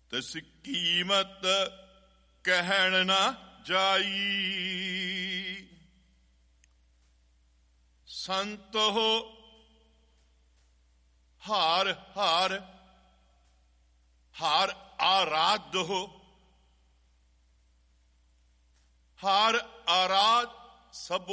तिस कीमत कहण न जाई। संत हो हार हार, हार आराध्य हो, हार आराध सब